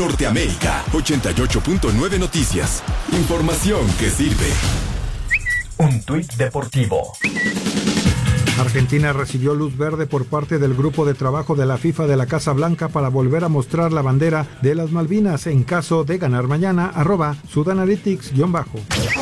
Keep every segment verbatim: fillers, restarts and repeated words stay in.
Norteamérica, ochenta y ocho punto nueve Noticias. Información que sirve. Un tuit deportivo. Argentina recibió luz verde por parte del grupo de trabajo de la FIFA de la Casa Blanca para volver a mostrar la bandera de las Malvinas en caso de ganar mañana, arroba Sudanalytics guión bajo.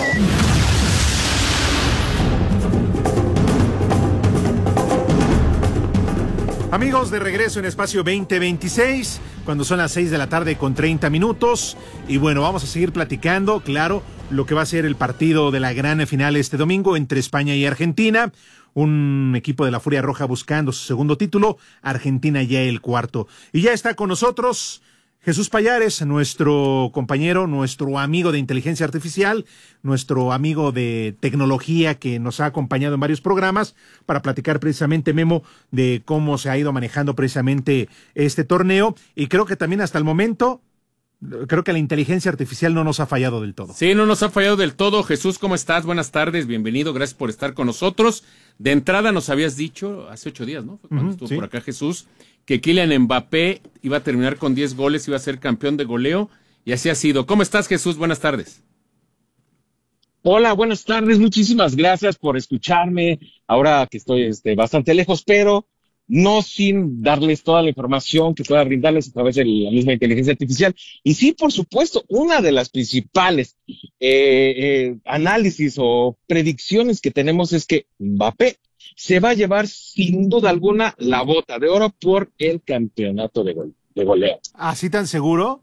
Amigos, de regreso en Espacio veinte veintiséis, cuando son las seis de la tarde con treinta minutos. Y bueno, vamos a seguir platicando, claro, lo que va a ser el partido de la gran final este domingo entre España y Argentina. Un equipo de la Furia Roja buscando su segundo título, Argentina ya el cuarto. Y ya está con nosotros Jesús Pallares, nuestro compañero, nuestro amigo de inteligencia artificial, nuestro amigo de tecnología que nos ha acompañado en varios programas para platicar precisamente, Memo, de cómo se ha ido manejando precisamente este torneo. Y creo que también hasta el momento, creo que la inteligencia artificial no nos ha fallado del todo. Sí, no nos ha fallado del todo. Jesús, ¿cómo estás? Buenas tardes, bienvenido, gracias por estar con nosotros. De entrada nos habías dicho, hace ocho días, ¿no? Fue cuando uh-huh, estuvo sí. por acá Jesús, que Kylian Mbappé iba a terminar con diez goles, iba a ser campeón de goleo, y así ha sido. ¿Cómo estás, Jesús? Buenas tardes. Hola, buenas tardes, muchísimas gracias por escucharme, ahora que estoy este, bastante lejos, pero no sin darles toda la información que pueda brindarles a través de la misma inteligencia artificial. Y sí, por supuesto, una de las principales eh, eh, análisis o predicciones que tenemos es que Mbappé se va a llevar sin duda alguna la bota de oro por el campeonato de, gol de goleo. ¿Así tan seguro?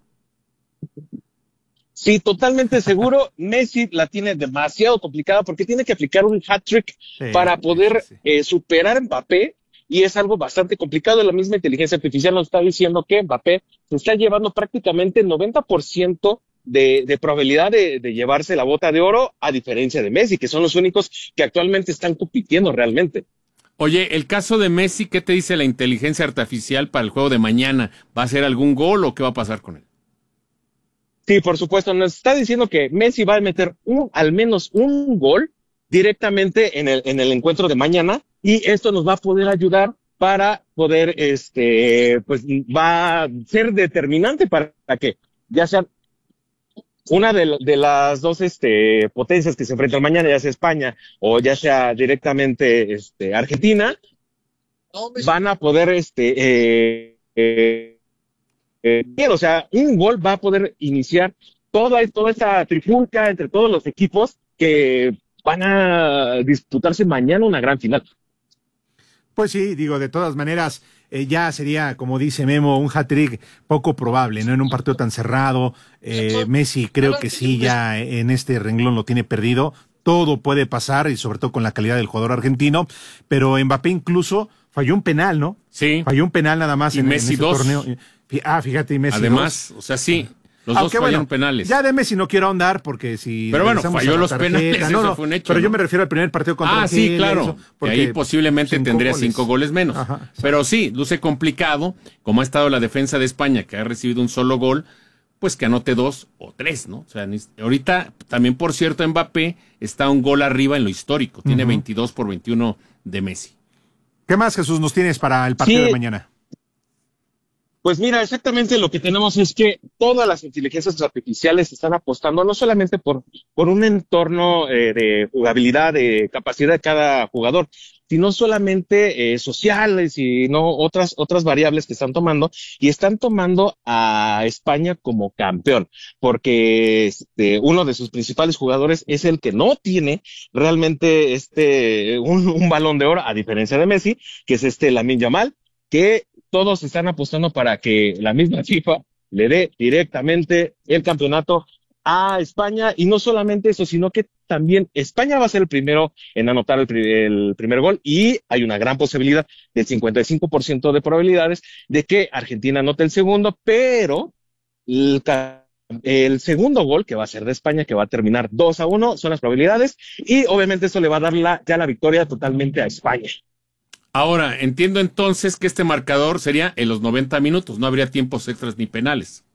Sí, totalmente seguro. Messi la tiene demasiado complicada porque tiene que aplicar un hat-trick sí, para poder sí, sí. Eh, superar a Mbappé. Y es algo bastante complicado. La misma inteligencia artificial nos está diciendo que Mbappé se está llevando prácticamente el noventa por ciento de, de probabilidad de, de llevarse la bota de oro, a diferencia de Messi, que son los únicos que actualmente están compitiendo realmente. Oye, el caso de Messi, ¿qué te dice la inteligencia artificial para el juego de mañana? ¿Va a hacer algún gol o qué va a pasar con él? Sí, por supuesto. Nos está diciendo que Messi va a meter un, al menos un gol directamente en el, en el encuentro de mañana, y esto nos va a poder ayudar para poder, este, pues va a ser determinante para que ya sea una de, de las dos, este, potencias que se enfrentan mañana, ya sea España o ya sea directamente, este, Argentina, van a poder, este, eh, eh, eh, o sea, un gol va a poder iniciar toda, toda esta trifulca entre todos los equipos que van a disputarse mañana una gran final. Pues sí, digo, de todas maneras, eh, ya sería, como dice Memo, un hat-trick poco probable, ¿no? En un partido tan cerrado, eh, Messi creo que sí, ya en este renglón lo tiene perdido. Todo puede pasar, y sobre todo con la calidad del jugador argentino, pero Mbappé incluso falló un penal, ¿no? Sí. Falló un penal nada más y en, Messi en ese dos. torneo. Ah, fíjate, y Messi Además, dos. o sea, sí. Los Aunque, dos fallaron bueno, penales. Ya de Messi no quiero ahondar porque si... Pero bueno, falló los tarjeta, penales, no, eso no, fue un hecho. Pero ¿no? yo me refiero al primer partido contra Ah, Argentina. sí, claro. Eso, porque ahí posiblemente cinco tendría goles. cinco goles menos. Ajá, pero sí, luce complicado, como ha estado la defensa de España, que ha recibido un solo gol, pues que anote dos o tres, ¿no? O sea, ahorita, también por cierto, Mbappé está un gol arriba en lo histórico. Tiene uh-huh. veintidós por veintiuno de Messi. ¿Qué más, Jesús, nos tienes para el partido sí. de mañana? Pues mira, exactamente lo que tenemos es que todas las inteligencias artificiales están apostando no solamente por, por un entorno eh, de jugabilidad, de capacidad de cada jugador, sino solamente eh, sociales y no otras, otras variables que están tomando, y están tomando a España como campeón, porque este, uno de sus principales jugadores es el que no tiene realmente este, un, un balón de oro, a diferencia de Messi, que es este Lamine Yamal, que todos están apostando para que la misma FIFA le dé directamente el campeonato a España, y no solamente eso, sino que también España va a ser el primero en anotar el, el primer gol, y hay una gran posibilidad del cincuenta y cinco por ciento de probabilidades de que Argentina anote el segundo, pero el, el segundo gol, que va a ser de España, que va a terminar dos a uno, son las probabilidades, y obviamente eso le va a dar la, ya la victoria totalmente a España. Ahora, entiendo entonces que este marcador sería en los noventa minutos, no habría tiempos extras ni penales.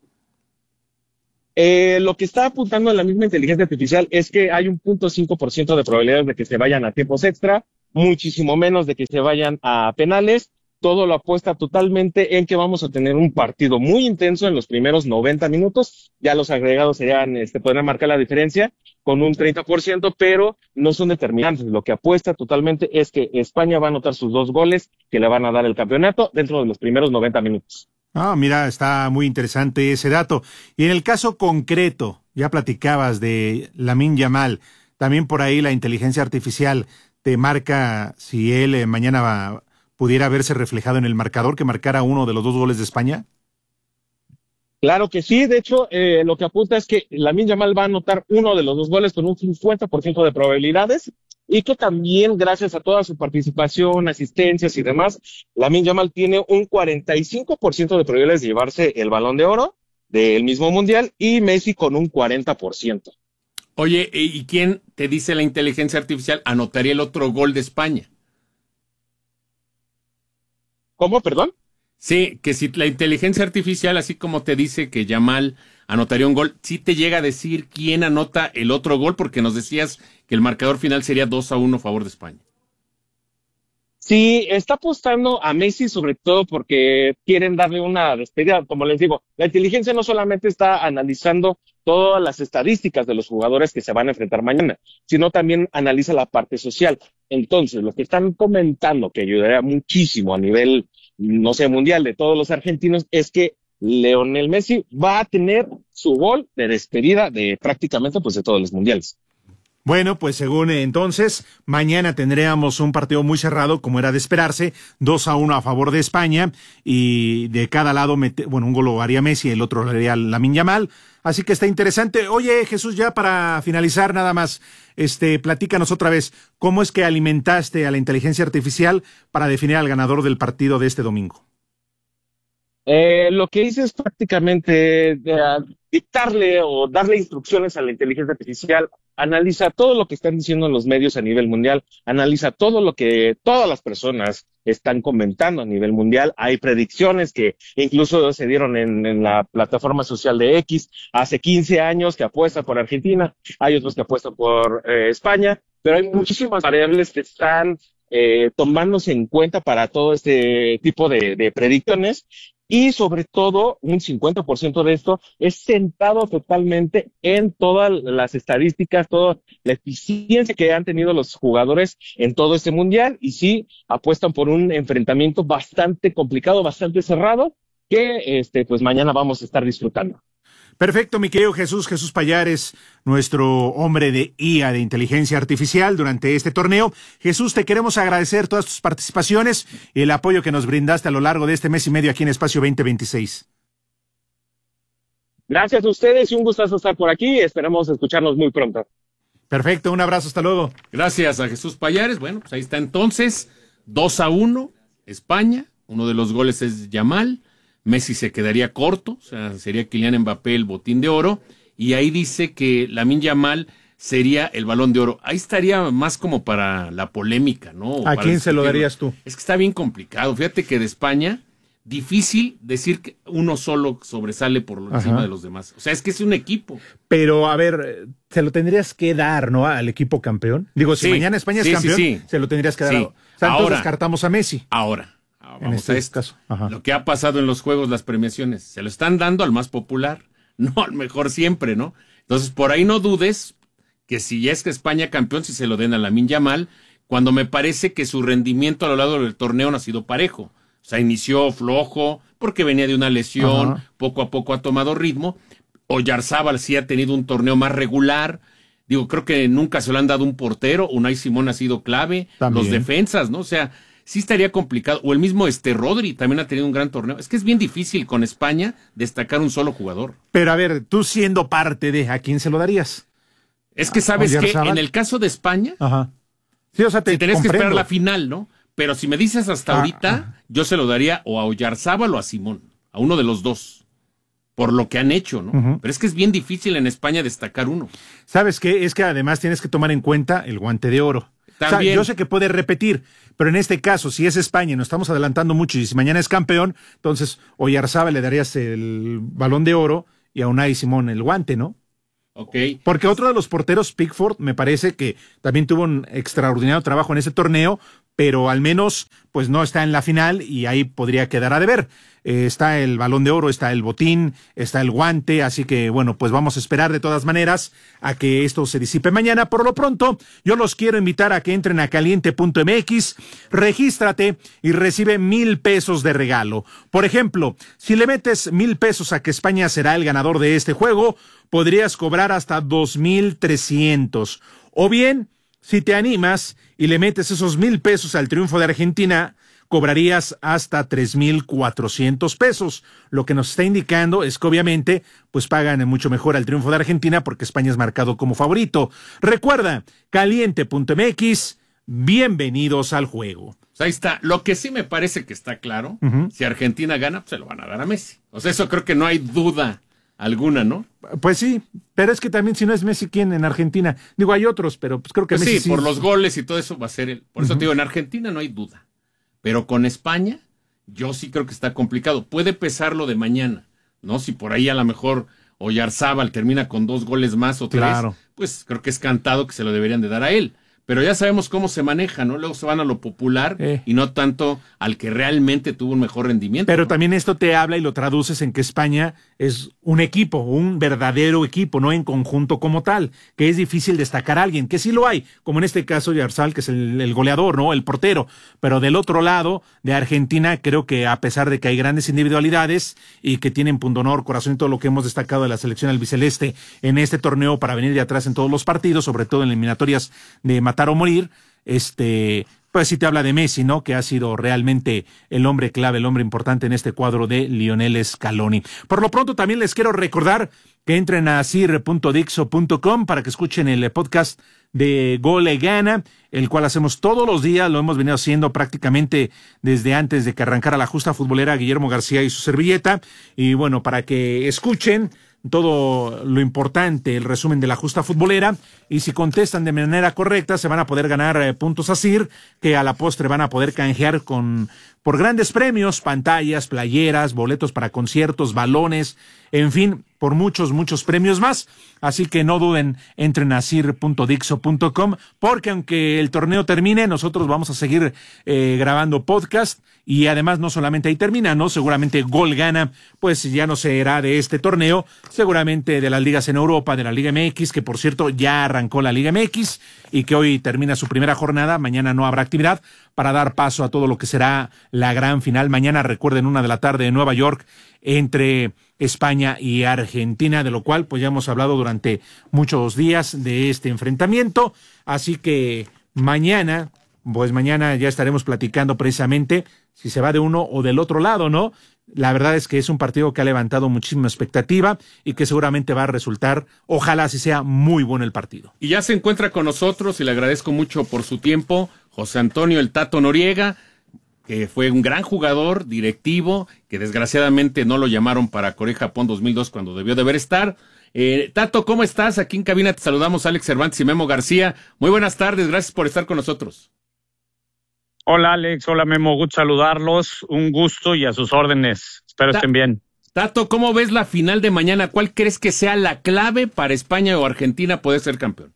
Eh, lo que está apuntando en la misma inteligencia artificial es que hay un cero punto cinco por ciento de probabilidades de que se vayan a tiempos extra, muchísimo menos de que se vayan a penales, todo lo apuesta totalmente en que vamos a tener un partido muy intenso en los primeros noventa minutos. Ya los agregados serían, este, podrían marcar la diferencia con un treinta por ciento, pero no son determinantes. Lo que apuesta totalmente es que España va a anotar sus dos goles que le van a dar el campeonato dentro de los primeros noventa minutos. Ah, mira, está muy interesante ese dato. Y en el caso concreto, ya platicabas de Lamine Yamal, también por ahí la inteligencia artificial te marca si él eh, mañana va, pudiera verse reflejado en el marcador, que marcara uno de los dos goles de España. Claro que sí, de hecho, eh, lo que apunta es que Lamine Yamal va a anotar uno de los dos goles con un cincuenta por ciento de probabilidades, y que también, gracias a toda su participación, asistencias y demás, Lamine Yamal tiene un cuarenta y cinco por ciento de probabilidades de llevarse el Balón de Oro del mismo Mundial, y Messi con un cuarenta por ciento. Oye, ¿y quién te dice la inteligencia artificial anotaría el otro gol de España? ¿Cómo, perdón? Sí, que si la inteligencia artificial, así como te dice que Yamal anotaría un gol, sí te llega a decir quién anota el otro gol, porque nos decías que el marcador final sería dos a uno a favor de España. Sí, está apostando a Messi sobre todo porque quieren darle una despedida. Como les digo, la inteligencia no solamente está analizando todas las estadísticas de los jugadores que se van a enfrentar mañana, sino también analiza la parte social. Entonces, lo que están comentando que ayudaría muchísimo a nivel, no sé, mundial de todos los argentinos, es que Lionel Messi va a tener su gol de despedida de prácticamente pues de todos los mundiales. Bueno, pues según eh, entonces, mañana tendríamos un partido muy cerrado, como era de esperarse, dos a uno a favor de España, y de cada lado, mete, bueno, un gol lo haría Messi, el otro lo haría Lamine Yamal, así que está interesante. Oye, Jesús, ya para finalizar nada más, este, platícanos otra vez, ¿cómo es que alimentaste a la inteligencia artificial para definir al ganador del partido de este domingo? Eh, lo que hice es prácticamente eh, dictarle o darle instrucciones a la inteligencia artificial. Analiza todo lo que están diciendo en los medios a nivel mundial, analiza todo lo que todas las personas están comentando a nivel mundial. Hay predicciones que incluso se dieron en, en la plataforma social de X hace quince años que apuestan por Argentina, hay otros que apuestan por eh, España, pero hay muchísimas variables que están eh, tomándose en cuenta para todo este tipo de, de predicciones. Y sobre todo, un cincuenta por ciento de esto es sentado totalmente en todas las estadísticas, toda la eficiencia que han tenido los jugadores en todo este mundial. Y sí, apuestan por un enfrentamiento bastante complicado, bastante cerrado, que este, pues mañana vamos a estar disfrutando. Perfecto, mi querido Jesús, Jesús Pallares, nuestro hombre de I A, de inteligencia artificial, durante este torneo. Jesús, te queremos agradecer todas tus participaciones y el apoyo que nos brindaste a lo largo de este mes y medio aquí en Espacio veinte veintiséis. Gracias a ustedes y un gustazo estar por aquí. Esperamos escucharnos muy pronto. Perfecto, un abrazo, hasta luego. Gracias a Jesús Pallares. Bueno, pues ahí está entonces, dos a uno, España. Uno de los goles es Yamal. Messi se quedaría corto, o sea, sería Kylian Mbappé el botín de oro, y ahí dice que Lamine Yamal sería el Balón de Oro. Ahí estaría más como para la polémica, ¿no? ¿A quién se lo darías tú? Es que está bien complicado. Fíjate que de España, difícil decir que uno solo sobresale por encima Ajá. de los demás. O sea, es que es un equipo. Pero, a ver, se lo tendrías que dar, ¿no? Al equipo campeón. Digo, si sí, mañana España sí, es campeón, sí, sí. se lo tendrías que dar. Sí. O sea, ahora, entonces descartamos a Messi. Ahora. Vamos en este a esto. caso. Ajá. Lo que ha pasado en los juegos, las premiaciones, se lo están dando al más popular, no al mejor siempre, ¿no? Entonces, por ahí no dudes que si ya es que España campeón, si se lo den a Lamine Yamal, cuando me parece que su rendimiento a lo largo del torneo no ha sido parejo. O sea, inició flojo, porque venía de una lesión, Ajá. poco a poco ha tomado ritmo. Oyarzábal sí ha tenido un torneo más regular. Digo, creo que nunca se lo han dado un portero. Unai Simón ha sido clave. También. Los defensas, ¿no? O sea, sí estaría complicado. O el mismo este Rodri también ha tenido un gran torneo. Es que es bien difícil con España destacar un solo jugador. Pero a ver, tú siendo parte de, ¿a quién se lo darías? Es que sabes que en el caso de España, Ajá. Sí, o sea, te si tenés comprendo. que esperar la final, ¿no? Pero si me dices hasta ah, ahorita, ah. yo se lo daría o a Oyarzábal o a Simón, a uno de los dos, por lo que han hecho, ¿no? Uh-huh. Pero es que es bien difícil en España destacar uno. ¿Sabes qué? Es que además tienes que tomar en cuenta el guante de oro. También. O sea, yo sé que puede repetir, pero en este caso, si es España y nos estamos adelantando mucho y si mañana es campeón, entonces Oyarzábal le darías el Balón de Oro y a Unai Simón el guante, ¿no? Ok. Porque otro de los porteros, Pickford, me parece que también tuvo un extraordinario trabajo en ese torneo, pero al menos pues no está en la final y ahí podría quedar a deber. Eh, está el Balón de Oro, está el botín, está el guante, así que bueno, pues vamos a esperar de todas maneras a que esto se disipe mañana. Por lo pronto, yo los quiero invitar a que entren a caliente punto m x, regístrate y recibe mil pesos de regalo. Por ejemplo, si le metes mil pesos a que España será el ganador de este juego, podrías cobrar hasta dos mil trescientos. O bien, si te animas y le metes esos mil pesos al triunfo de Argentina, cobrarías hasta tres mil cuatrocientos pesos. Lo que nos está indicando es que obviamente pues pagan mucho mejor al triunfo de Argentina porque España es marcado como favorito. Recuerda, caliente punto m x, bienvenidos al juego. Pues ahí está. Lo que sí me parece que está claro, uh-huh. si Argentina gana, pues se lo van a dar a Messi. O sea, eso creo que no hay duda alguna, ¿no? Pues sí, pero es que también si no es Messi, ¿quién en Argentina? Digo, hay otros, pero pues creo que pues Messi sí, sí. por los goles y todo eso va a ser el... Por eso uh-huh. te digo, en Argentina no hay duda. Pero con España, yo sí creo que está complicado. Puede pesar lo de mañana, ¿no? Si por ahí a lo mejor Oyarzábal termina con dos goles más o tres, claro. pues creo que es cantado que se lo deberían de dar a él. Pero ya sabemos cómo se maneja, ¿no? Luego se van a lo popular eh. y no tanto al que realmente tuvo un mejor rendimiento. Pero ¿no? también esto te habla y lo traduces en que España es un equipo, un verdadero equipo, no en conjunto como tal, que es difícil destacar a alguien, que sí lo hay, como en este caso Yarzal, que es el, el goleador, ¿no? El portero. Pero del otro lado, de Argentina, creo que a pesar de que hay grandes individualidades y que tienen pundonor, corazón y todo lo que hemos destacado de la selección albiceleste en este torneo para venir de atrás en todos los partidos, sobre todo en eliminatorias de matar o morir, este, pues sí te habla de Messi, ¿no? Que ha sido realmente el hombre clave, el hombre importante en este cuadro de Lionel Scaloni. Por lo pronto también les quiero recordar que entren a sir punto dixo punto com para que escuchen el podcast de Gole Gana, el cual hacemos todos los días, lo hemos venido haciendo prácticamente desde antes de que arrancara la justa futbolera Guillermo García y su servilleta, y bueno, para que escuchen todo lo importante, el resumen de la justa futbolera, y si contestan de manera correcta se van a poder ganar eh, puntos a Sir, que a la postre van a poder canjear con por grandes premios, pantallas, playeras, boletos para conciertos, balones, en fin, por muchos, muchos premios más. Así que no duden, entren a sir punto dixo punto com, porque aunque el torneo termine, nosotros vamos a seguir eh, grabando podcast, y además no solamente ahí termina, ¿no? Seguramente Gol Gana, pues ya no será de este torneo, seguramente de las ligas en Europa, de la Liga M X, que por cierto ya arrancó la Liga M X y que hoy termina su primera jornada, mañana no habrá actividad, para dar paso a todo lo que será la gran final. Mañana, recuerden, una de la tarde en Nueva York, entre España y Argentina, de lo cual pues ya hemos hablado durante muchos días de este enfrentamiento, así que mañana, pues mañana ya estaremos platicando precisamente si se va de uno o del otro lado, ¿no? La verdad es que es un partido que ha levantado muchísima expectativa y que seguramente va a resultar, ojalá así sea, muy bueno el partido. Y ya se encuentra con nosotros y le agradezco mucho por su tiempo, José Antonio El Tato Noriega, que fue un gran jugador, directivo, que desgraciadamente no lo llamaron para Corea-Japón dos mil dos cuando debió de haber estar. Eh, Tato, ¿cómo estás? Aquí en cabina te saludamos Alex Cervantes y Memo García. Muy buenas tardes, gracias por estar con nosotros. Hola Alex, hola Memo, gusto saludarlos, un gusto y a sus órdenes, espero Ta- estén bien. Tato, ¿cómo ves la final de mañana? ¿Cuál crees que sea la clave para España o Argentina poder ser campeón?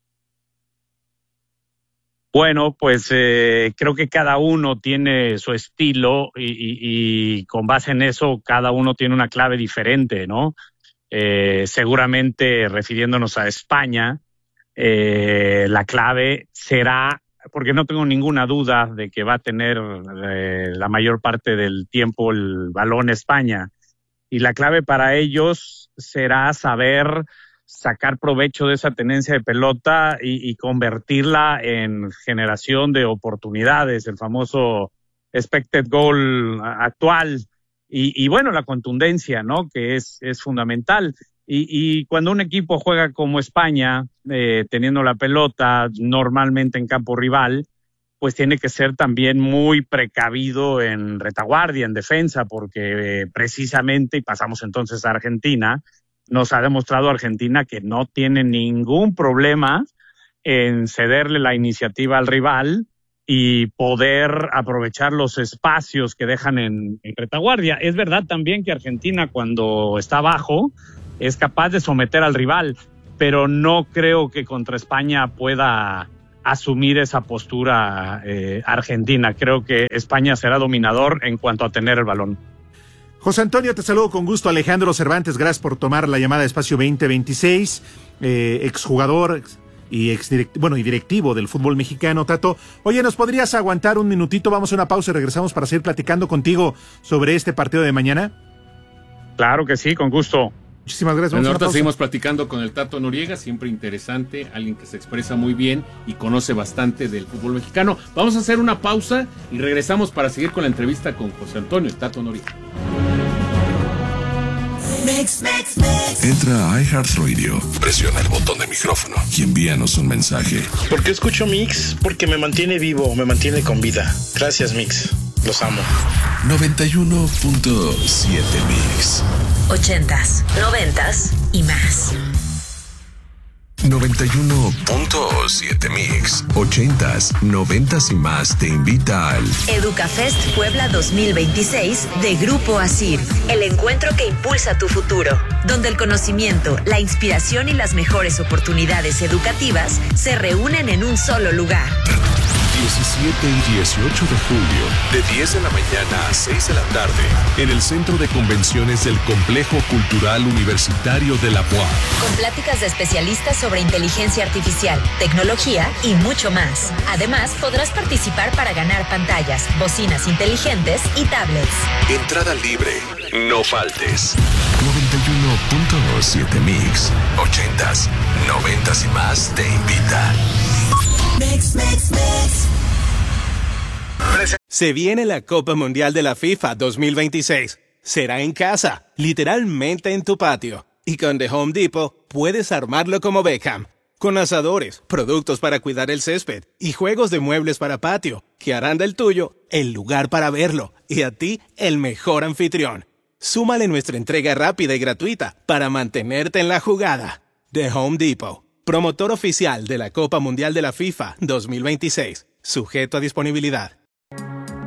Bueno, pues eh, creo que cada uno tiene su estilo y, y, y con base en eso cada uno tiene una clave diferente, ¿no? Eh, seguramente refiriéndonos a España, eh, la clave será, porque no tengo ninguna duda de que va a tener eh, la mayor parte del tiempo el balón España, y la clave para ellos será saber sacar provecho de esa tenencia de pelota y, y convertirla en generación de oportunidades, el famoso expected goal actual, y, y bueno, la contundencia, ¿no? Que es, es fundamental. Y, y cuando un equipo juega como España, eh, teniendo la pelota normalmente en campo rival, pues tiene que ser también muy precavido en retaguardia, en defensa, porque eh, precisamente, y pasamos entonces a Argentina, nos ha demostrado Argentina que no tiene ningún problema en cederle la iniciativa al rival y poder aprovechar los espacios que dejan en, en retaguardia. Es verdad también que Argentina, cuando está abajo, es capaz de someter al rival, pero no creo que contra España pueda asumir esa postura eh, argentina. Creo que España será dominador en cuanto a tener el balón. José Antonio, te saludo con gusto. Alejandro Cervantes, gracias por tomar la llamada de Espacio veinte veintiséis, eh, exjugador y ex direct, bueno, y directivo del fútbol mexicano. Tato, oye, ¿nos podrías aguantar un minutito? Vamos a una pausa y regresamos para seguir platicando contigo sobre este partido de mañana. Claro que sí, con gusto. Muchísimas gracias. Bueno, ahorita seguimos platicando con el Tato Noriega, siempre interesante, alguien que se expresa muy bien y conoce bastante del fútbol mexicano. Vamos a hacer una pausa y regresamos para seguir con la entrevista con José Antonio, el Tato Noriega. Mix, mix, mix. Entra a iHeartRadio, presiona el botón de micrófono y envíanos un mensaje. ¿Por qué escucho Mix? Porque me mantiene vivo, me mantiene con vida. Gracias, Mix. Los amo. noventa y uno punto siete Mix. Ochentas, noventas y más. noventa y uno punto siete Mix. Ochentas, noventas y más te invita al EducaFest Puebla dos mil veintiséis de Grupo ASIR. El encuentro que impulsa tu futuro, donde el conocimiento, la inspiración y las mejores oportunidades educativas se reúnen en un solo lugar. diecisiete y dieciocho de julio, de diez de la mañana a seis de la tarde, en el Centro de Convenciones del Complejo Cultural Universitario de la U A M. Con pláticas de especialistas sobre inteligencia artificial, tecnología y mucho más. Además, podrás participar para ganar pantallas, bocinas inteligentes y tablets. Entrada libre, no faltes. noventa y uno punto siete Mix, ochentas, noventas y más te invita. Mix, mix, mix. Se viene la Copa Mundial de la FIFA dos mil veintiséis. Será en casa, literalmente en tu patio. Y con The Home Depot puedes armarlo como Beckham. Con asadores, productos para cuidar el césped y juegos de muebles para patio, que harán del tuyo el lugar para verlo y a ti el mejor anfitrión. Súmale nuestra entrega rápida y gratuita para mantenerte en la jugada. The Home Depot. Promotor oficial de la Copa Mundial de la FIFA dos mil veintiséis. Sujeto a disponibilidad.